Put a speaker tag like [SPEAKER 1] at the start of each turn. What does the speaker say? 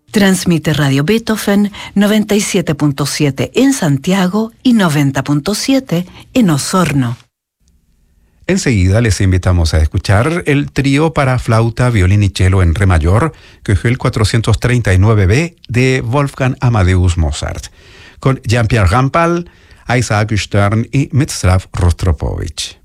[SPEAKER 1] Transmite Radio Beethoven 97.7 en Santiago y 90.7 en Osorno.
[SPEAKER 2] Enseguida les invitamos a escuchar el trío para flauta, violín y cello en re mayor, que es el 439b de Wolfgang Amadeus Mozart, con Jean-Pierre Rampal, Isaac Stern y Mstislav Rostropovich.